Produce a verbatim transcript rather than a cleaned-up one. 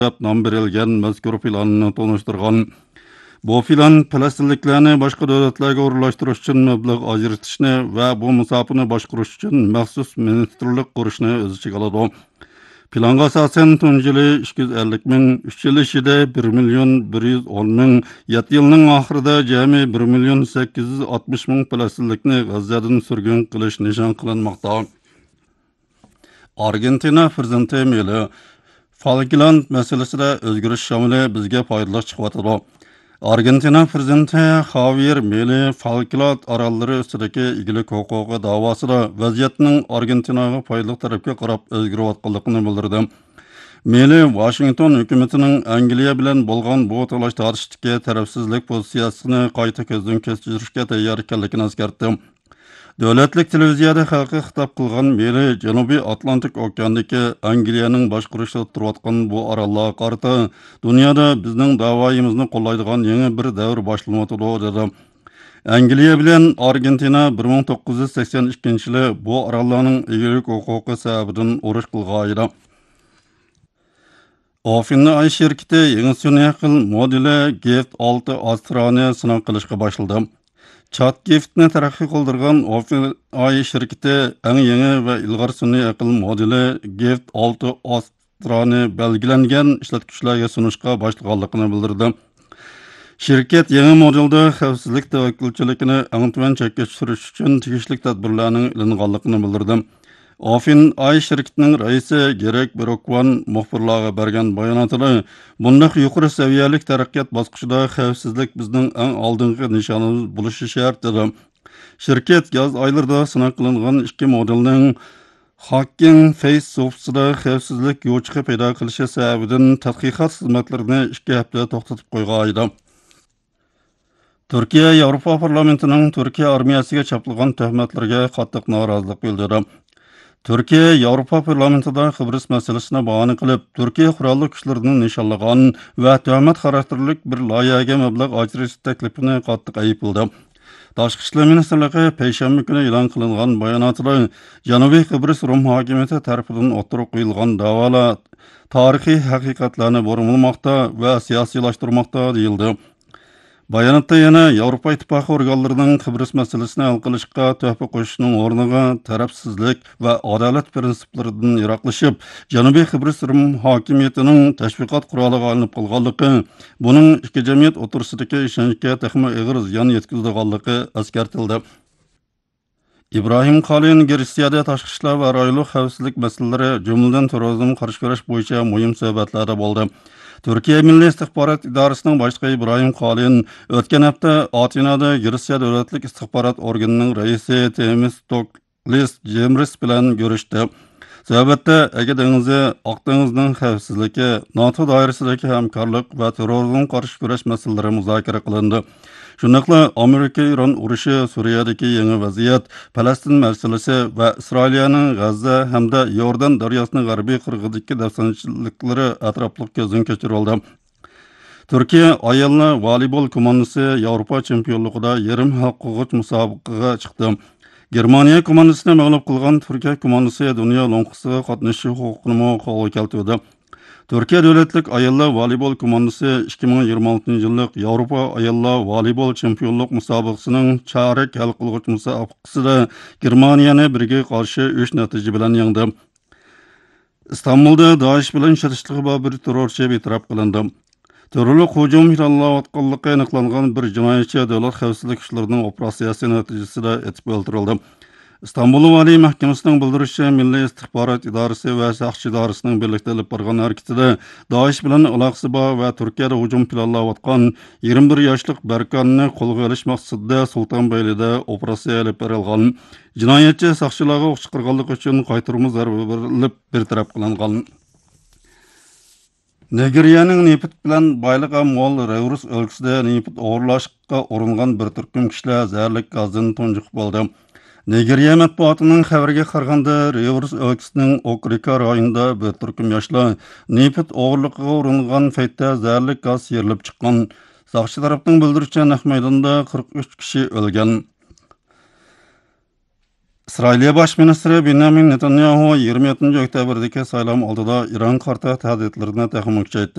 nom berilgan mazkur planni tanıştırgan. Bu plan Falastinliklarni boshqa davlatlarga o'rlashtirish uchun mablag' ajratishni va bu musofani boshqarish uchun maxsus ministerlik qurishni o'z ichiga oladi. Planga asosan tunji yili ikki yuz ellik ming, uch yil ichida bir million bir yuz o'n ming, yetti yilning oxirida jami bir million sakkiz yuz oltmish ming falastinlikni G'azzadan surgun qilish nishon qilinmoqda. Argentina prezidenti Mili Falkland masalasida o'zgarish shamoli bizga foydali chiqyapti. Argentina prezidenti Javier Milei Falkland orollari ustidagi egilik huquqi davosida vaziyatning Argentinaga foydali tarafga qarab o'zgarayotganligini bildirdi. Milei Washington hukumatining Angliya bilan bo'lgan bu talash tortishdagi tarafsizlik pozitsiyasini qayta ko'zdan kechirishga tayyor ekanligini eskartdi. Davlatlik televiziyada xalqqa xitob qilgan Milei Janubiy Atlantik okeanidagi Angliyaning boshqarishida turayotgan bu orollarga qarata dunyoda bizning da'voyimizni qo'llaydigan yangi bir davr boshlanmoqda dedi. Angliya bilan Argentina bir ming to'qqiz yuz sakson ikkinchi yili bu orollarning egilik huquqi sababidan urush qilgan edi. Ofinni ay shirkati yangi sun'iy aql modeli Gift olti Astrani sinov qilishga boshladi. ChatGift'ni taraqqiy qildirgan OpenAI shirkati eng yangi va ilg'or sun'iy aql modeli Gift olti Astrani belgilangan ishlatuvchilarga sunishga boshlaganligini bildirdi. Shirkat yangi modelda xavfsizlik tavakkulchiligini eng tuvan chekka tushirish uchun tegishli tadbirlarning ilinganligini bildirdi. OpenAI shirkatining raisi Greg Brockman muxbirlarga bergan bayonotida bunday yuqori saviyalik taraqqiyot bosqichida xavfsizlik bizning eng oldingi nishonimiz bo'lishi shart dedi. Shirkat yoz oylarida sinov qilingan ikki modelning Hugging Face so'fsida xavfsizlik yo'chiqi paydo qilishi sababidan tadqiqot xizmatlarini ikki hafta to'xtatib qo'ygan edi. Turkiya Yevropa parlamentining Turkiya armiyasiga chopilgan tuhmatlarga qattiq norozilik bildirdi. Turkiya Yevropa parlamentida Qibrus masalasini bahona qilib, Turkiya qurolli kuchlarini nishonlagan va tuhmat xarakterlik bir loyihaga mablag' ajratish taklifini qattiq aybladi. Tashqi ishlar ministrligi payshanba kuni e'lon qilingan bayonotida Janubiy Qibrus Rum hokimiyati tomonidan o'tirib qo'yilgan da'volar tarixiy haqiqatlarni bo'rmilmoqda va siyosiylashtirmoqda deyildi. Bayonotda yana Yevropa ittifoqi organlarining Qibrus masalasini hal qilishga tuhfa qo'shishning o'rniga tarafsizlik va adolat prinsiplaridan yiroqlashib, Janubiy Qibrus Rum hokimiyatining tashviqot quroliga aylanib qolganligi, buning ikki jamiyat o'rtasidagi ishonchga texmo og'ir ziyon yetkazadiganligi eskartildi. İbrahim Kalin Gretsiyada tashqi ishlar va rayonlik xavfsizlik masalalari, jumladan terrorizmga qarshi kurash bo'yicha muhim suhbatlarda bo'ldi. Türkiye Milli İstihbarat İdarəsinin başlığı İbrahim Kalin o'tgan hafta Atinada Gretsiya davlatlik istihbarat organining raisi Temistoklis Jemris bilan görüşdü. Suhbatda Ege dengizi, Oq dengizning xavfsizligi, NATO doirasidagi hamkorlik va terrorizmga qarshi kurash masalalari muzokara qilindi. Shundaqla Amerika-Iran urushi, Suriyadagi yangi vaziyat, Falastin masalasi va Isroilning G'azza hamda Yordan daryosining g'arbiy qirg'idagi dafsanchiliklari atrofli ko'zdan kechirildi. Turkiya ayollar voleybol komandasi Yevropa chempionligida yarim hal musobaqaga chiqdi. Germaniya komandasini mag'lub qilgan Turkiya komandasi dunyo lo'nqisiga qatnashish huquqini qo'lga keltirdi. Turkiya davlatlik ayollar voleybol komandasi ikki ming yigirma oltinchi yillik Yevropa ayollar voleybol chempionlik musobaqasining chorak hal qilg'ich musobaqasida Germaniyani birga qarshi uch natija bilan yengdi. Istanbulda Daesh bilan shartli bir terrorchi betaraf qilindi. Terrorlik hujum planlanayotganligi aniqlangan bir jinoyatchi davlat xavfsizlik kuchlarining operatsiyasi natijasida etib o'ldirildi. İstanbul Vali Mahkemesining bildirishicha, Milliy istihbarat idorasi va saqchi idorasining birlikda olib borgan harakatida Daesh bilan aloqasi bor va Turkiyada hujum planlayotgan yigirma bir yoshlik Barkanni qo'lga olish maqsadida Sultonbeylida operatsiya olib berilgan. Jinoyatchi saqchilarga o'q chiqarganligi uchun qaytarma zarba berilib bertaraf qilingan. Nigeriyaning Nefit bilan boyliqqa mo'l Revrus o'lkasida nefit o'g'irlashga uringan bir turkum kishilar zaharli gazdan tunjiq bo'ldi. Nigeriya matbuotining xabariga qaraganda, Revrus o'lkasining Okrika rayonida bir turkum yoshlar nefit o'g'irligiga uringan paytda zaharli gaz yerilib chiqqan. Saqchi tarafning bildirishicha, naq maydonda qirq uch kishi o'lgan. İsrailiya Baş Ministri Benjamin Netanyahu yigirma yettinchi oktyabrdagi saylam oldida Iran qarta tahdidlarini taxmin etdi.